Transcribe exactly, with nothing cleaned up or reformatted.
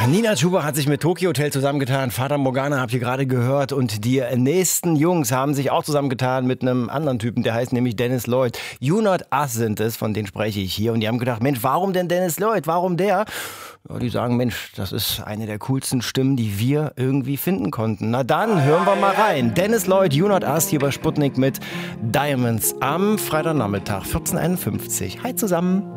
Nina Chuba hat sich mit Tokyo Hotel zusammengetan. Fata Morgana habt ihr gerade gehört. Und die nächsten Jungs haben sich auch zusammengetan mit einem anderen Typen, der heißt nämlich Dennis Lloyd. You Not Us sind es, von denen spreche ich hier. Und die haben gedacht, Mensch, warum denn Dennis Lloyd? Warum der? Ja, die sagen, Mensch, das ist eine der coolsten Stimmen, die wir irgendwie finden konnten. Na dann, hören wir mal rein. Dennis Lloyd, You Not Us, hier bei Sputnik mit Diamonds am Freitagnachmittag, vierzehn Uhr einundfünfzig. Hi zusammen.